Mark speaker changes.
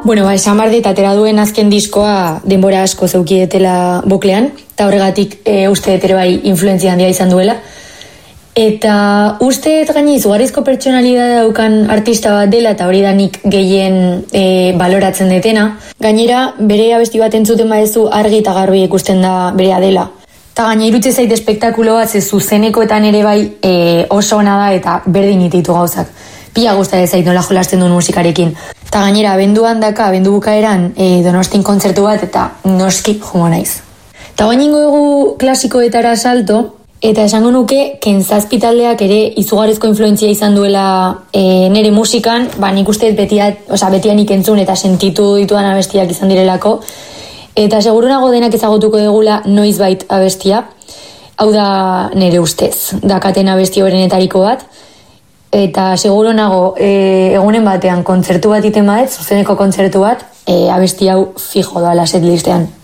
Speaker 1: Bueno, esan barde eta atera duen azken diskoa denbora asko zeukietela boklean, eta horregatik uste ere bai influentzia handia izan duela. Eta uste gaini izugarrizko pertsonalidadea daukan artista bat dela, eta hori da nik gehien baloratzen detena. Gainera, bere abesti bat entzuten badezu argi eta garbi ikusten da berea dela. Eta gaina irutze zait espektakulo bat, ze zuzenekoetan ere bai oso ona da eta berdin ititu gauzak. Pila guztia zait nola jolasten duen musikarekin. Eta gainera, abendu bukaeran Donostin kontzertu bat eta noski joango naiz. Eta gainengo dugu klasikoetara salto, eta esango nuke Kenzazpi taldeak ere izugarrizko influentzia izan duela nire musikan, nik uste betianik entzun eta sentitu ditudan abestiak izan direlako, eta segurunago denak ezagutuko dugula Noizbait abestia, hau da nire ustez, dakaten abesti horrenetariko bat, eta seguro nago egunen batean kontzertu bat iten zuzeneko kontzertu bat, abesti hau fijo doala setlistean.